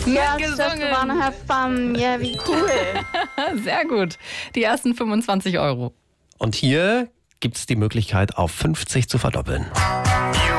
Ja, Gesungen. just wanna have fun. Ja, wie cool. Sehr gut. Die ersten 25 Euro. Und hier gibt es die Möglichkeit, auf 50 zu verdoppeln.